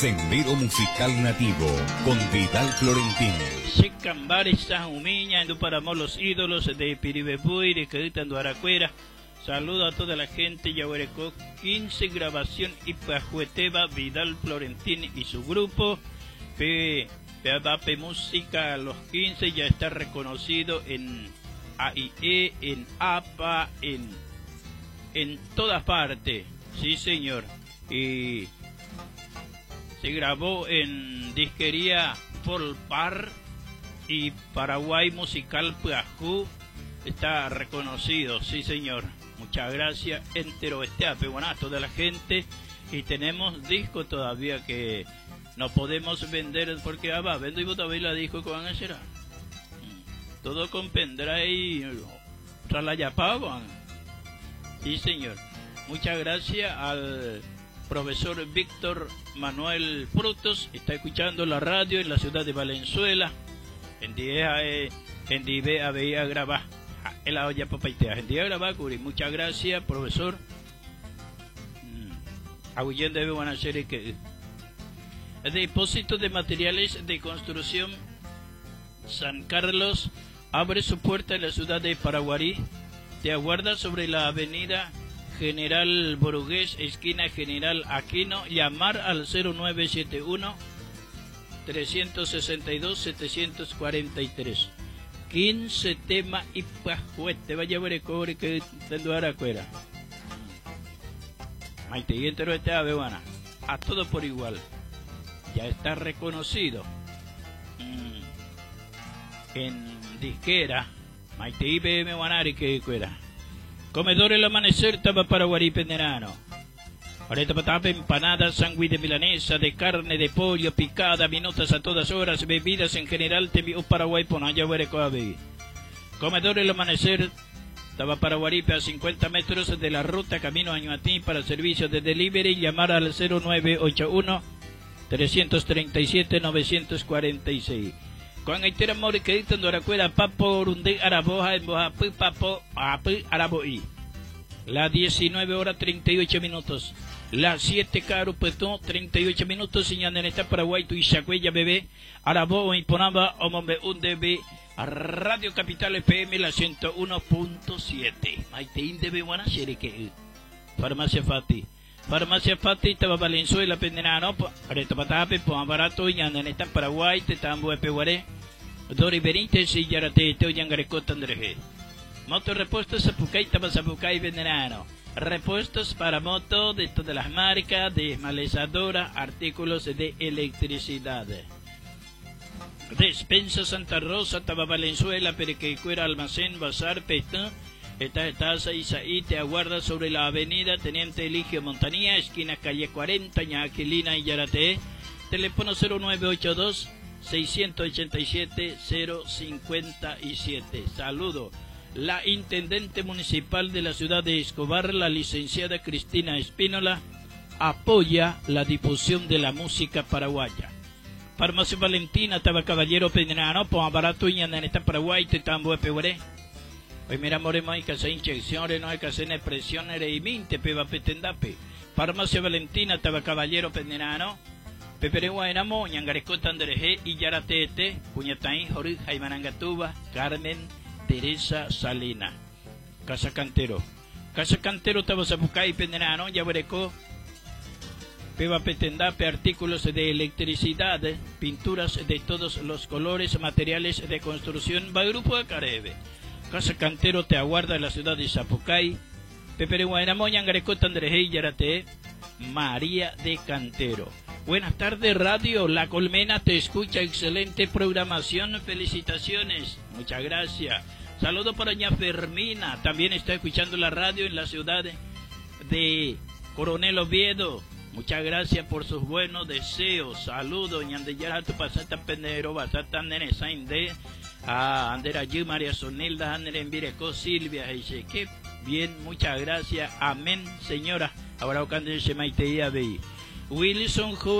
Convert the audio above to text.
Sendero Musical Nativo con Vidal Florentín. Chicambare Sajumiña, en Paramo los ídolos de Piribebuy, de Querétaro Aracuera. Saludo a toda la gente, Yaguarecó 15, grabación y Pajueteba, Vidal Florentín y su grupo. Peabape Música, los 15 ya está reconocido en AIE, en APA, en todas partes, sí señor. Y se grabó en disquería Folpar y Paraguay Musical Puajú, está reconocido, sí señor. Muchas gracias, entero buenas toda la gente. Y tenemos disco todavía que no podemos vender porque vendo y todavía la disco con será. Todo con pendrive y tras la yapaban. Sí señor. Muchas gracias al profesor Víctor Manuel Frutos, está escuchando la radio en la ciudad de Valenzuela. En día había grabar en la olla papaitea. En día grabar, muchas gracias, profesor. Aguillén debe buena serie que el depósito de materiales de construcción San Carlos abre su puerta en la ciudad de Paraguarí. Te aguarda sobre la avenida General Borugués, esquina General Aquino. Llamar al 0971 362 743. 15 tema y pajuete. Vaya a ver el cobre que te lo hará cuera. Maite y entero este abewana. A todo por igual. Ya está reconocido en disquera. Maite y BM Guanari que cuera. Comedor El Amanecer, Taba Paraguarí Penderano. Ahorita patapa, empanadas, sándwich de milanesa, de carne, de pollo, picada, minutas a todas horas, bebidas en general, Temiu Paraguay, Ponaya, Huerecoabe. Comedor El Amanecer, Taba Paraguarí, a 50 metros de la ruta Camino Añuatí para servicios de delivery. Llamar al 0981 337 946. Con Aitera Mori que dictan Doracuera, Papo, Urundé, Araboja, en Bojapu, Papo, Apu, Araboí. La 19 horas 38 minutos. La 7 Caro Petón, 38 minutos. Señalan esta Paraguay, tu Ishacuella Bebé, Arabo, Imponaba, Omombe, Undebe, Radio Capital FM, la 101.7. Maiteín debe buena serie que Farmacia Fati. Farmacia Fati, estaba Valenzuela, Penderano, Areta Patape, Pon Barato, Yandan esta Paraguay, te tambo de Peguaré, Dori Benítez y Yarate, Teo Yangarecota Andreje. Moto repuestos Zapucay, Tabazapucay, Penderano. Repuestos para moto de todas las marcas, desmalezadora, artículos de electricidad. Despensa Santa Rosa, Taba Valenzuela, Perequecuera, Almacén, Bazar, Petón. Esta taza Isaí te aguarda sobre la avenida Teniente Eligio Montanía, esquina calle 40, Ñaquilina y Yarate. Teléfono 0982 687 057. Saludo. La intendente municipal de la ciudad de Escobar, la licenciada Cristina Espínola, apoya la difusión de la música paraguaya. Farmacia Valentina, Taba Caballero Penderano, Pon Barato y en esta Paraguay, te tambo de Peguaré. Hoy mira moremos hay que hacer inyecciones, no hay que hacer expresiones de iminte, peba petendape. Farmacia Valentina, Taba Caballero Penderano, Peperegua Enamo, Ñangarecota Andreje y Yaratete, Puñataín, Jorge, Jaimanangatuba, Carmen, Teresa Salina. Casa Cantero. Casa Cantero, Taba Zapucay Penderano, Yaguarecó, Peba Petendape, artículos de electricidad, pinturas de todos los colores, materiales de construcción, va Grupo de Carebe. Casa Cantero te aguarda en la ciudad de Zapucay. Pepereguainamo, Ñangarecota Andreje y Yarate, María de Cantero. Buenas tardes, Radio La Colmena te escucha, excelente programación, felicitaciones, muchas gracias. Saludo para doña Fermina, también está escuchando la radio en la ciudad de Coronel Oviedo. Muchas gracias por sus buenos deseos. Saludos, ñandeyara tu pasata pendero, basata nenesa inde. Ander allí María Sonilda, Ander en Vireco, Silvia, dice que bien, muchas gracias, amén, señora. Ahora Ocandel se maiteía de Wilson